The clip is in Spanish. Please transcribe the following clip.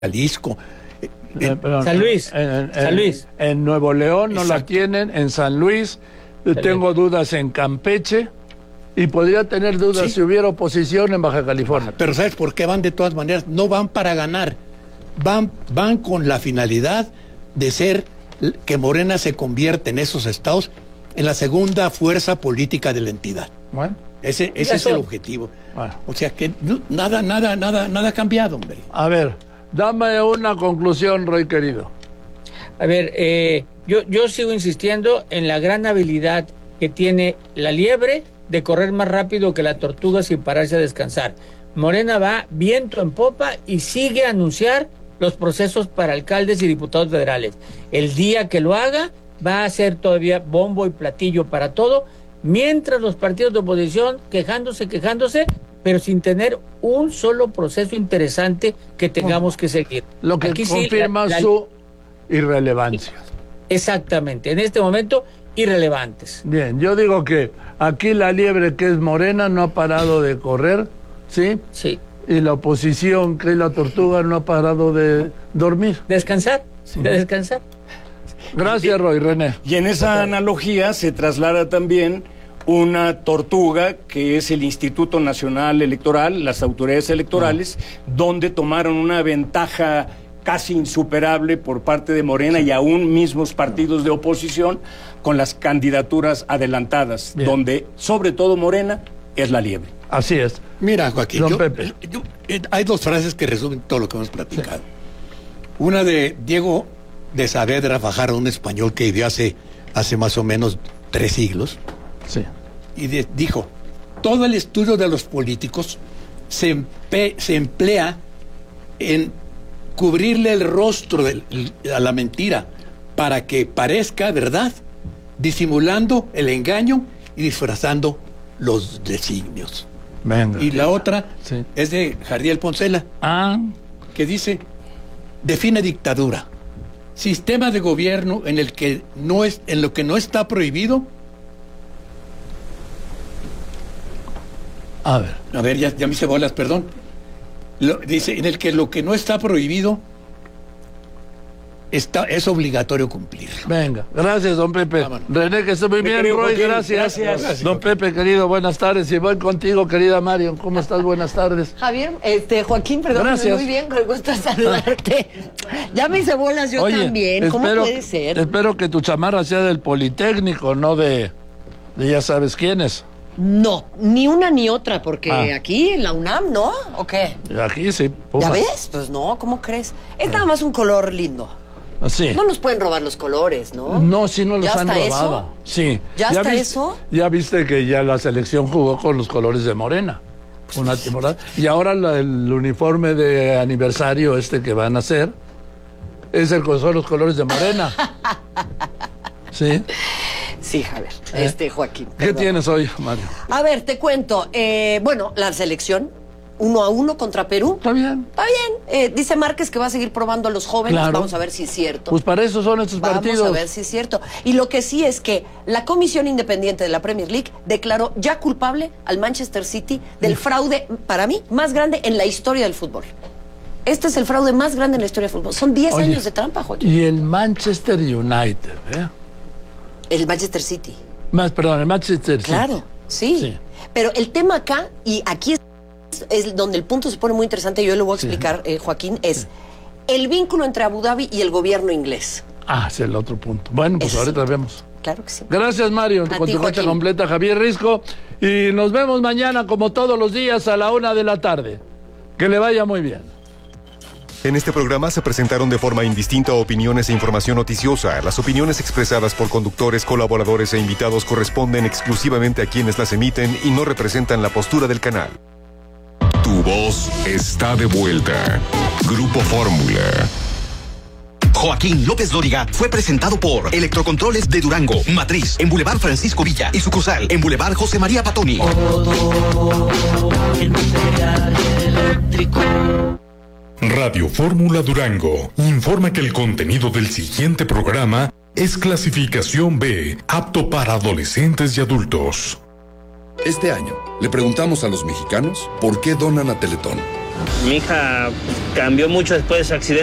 Jalisco. San Luis. San Luis. En Nuevo León no la tienen, en San Luis. Tengo dudas en Campeche y podría tener dudas si hubiera oposición en Baja California. Pero ¿sabes por qué van de todas maneras? No van para ganar. Van con la finalidad de ser que Morena se convierta en esos estados en la segunda fuerza política de la entidad. Bueno. Ese es el objetivo. Bueno. O sea que nada ha cambiado, hombre. A ver, dame una conclusión, Roy querido. A ver, yo sigo insistiendo en la gran habilidad que tiene la liebre de correr más rápido que la tortuga sin pararse a descansar. Morena va viento en popa y sigue a anunciar los procesos para alcaldes y diputados federales. El día que lo haga va a ser todavía bombo y platillo para todo, mientras los partidos de oposición quejándose, pero sin tener un solo proceso interesante que tengamos que seguir. Lo que aquí confirma su irrelevancia. Exactamente, en este momento irrelevantes. Bien, yo digo que aquí la liebre, que es Morena, no ha parado de correr, ¿sí? Sí. Y la oposición, que es la tortuga, no ha parado de dormir. Descansar, de descansar. Gracias, Roy. René. Y en esa analogía se traslada también una tortuga que es el Instituto Nacional Electoral, las autoridades electorales, donde tomaron una ventaja casi insuperable por parte de Morena y aún mismos partidos de oposición con las candidaturas adelantadas, donde sobre todo Morena es la liebre. Así es. Mira, Joaquín, hay dos frases que resumen todo lo que hemos platicado. Sí. Una de Diego de Saavedra Fajardo, un español que vivió hace más o menos 3 siglos. Sí. Y dijo, todo el estudio de los políticos se emplea en cubrirle el rostro a la mentira para que parezca verdad, disimulando el engaño y disfrazando los designios. Venga. Y la otra es de Jardiel Poncela, que dice, define dictadura: sistema de gobierno en lo que no está prohibido. A ver, ya me hice bolas, perdón. Dice, en el que lo que no está prohibido es obligatorio cumplir. Venga, gracias, don Pepe. Vámonos. René, que esté muy bien, Roy, gracias. Don Pepe, querido, buenas tardes. Y voy contigo, querida Marion. ¿Cómo estás? Buenas tardes. Javier, Joaquín, perdón, gracias. Muy bien, con gusto saludarte. Ya me hice bolas yo también. ¿Cómo puede ser? Espero que tu chamarra sea del Politécnico, no de ya sabes quiénes. No, ni una ni otra, porque aquí en la UNAM, ¿no? ¿O qué? Aquí sí. ¿Ya ves? Pues no, ¿cómo crees? Es nada más un color lindo. Sí. No nos pueden robar los colores, ¿no? No, sí nos los han robado. Eso? Sí. ¿Ya hasta eso? Ya viste que ya la selección jugó con los colores de Morena. Una temporada. Y ahora el uniforme de aniversario que van a hacer son los colores de Morena. Sí. Sí, Javier. Joaquín. ¿Qué tienes hoy, Mario? A ver, te cuento. La selección 1-1 contra Perú. Está bien. Está bien. Dice Márquez que va a seguir probando a los jóvenes. Claro. Vamos a ver si es cierto. Pues para eso son estos partidos. Vamos a ver si es cierto. Y lo que sí es que la Comisión Independiente de la Premier League declaró ya culpable al Manchester City del fraude, para mí, más grande en la historia del fútbol. Este es el fraude más grande en la historia del fútbol. Son 10 años de trampa, Joaquín. Y el Manchester United, El Manchester City. El Manchester City. Claro, sí. Pero el tema acá, y aquí es donde el punto se pone muy interesante, yo lo voy a explicar, Joaquín, es el vínculo entre Abu Dhabi y el gobierno inglés. Es el otro punto. Bueno, pues ahorita vemos. Claro que sí. Gracias, Mario. Con tu fecha completa, Javier Risco. Y nos vemos mañana, como todos los días, a la 1 de la tarde. Que le vaya muy bien. En este programa se presentaron de forma indistinta opiniones e información noticiosa. Las opiniones expresadas por conductores, colaboradores e invitados corresponden exclusivamente a quienes las emiten y no representan la postura del canal. Tu voz está de vuelta. Grupo Fórmula. Joaquín López Dóriga fue presentado por Electrocontroles de Durango, Matriz, en Boulevard Francisco Villa y sucursal en Boulevard José María Patoni. Radio Fórmula Durango informa que el contenido del siguiente programa es clasificación B, apto para adolescentes y adultos. Este año, le preguntamos a los mexicanos por qué donan a Teletón. Mi hija cambió mucho después de su accidente.